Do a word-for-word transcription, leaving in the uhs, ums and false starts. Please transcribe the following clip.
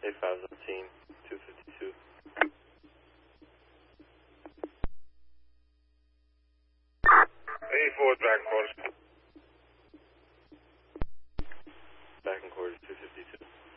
eight five seventeen, two fifty-two. eighty-four, back quarters.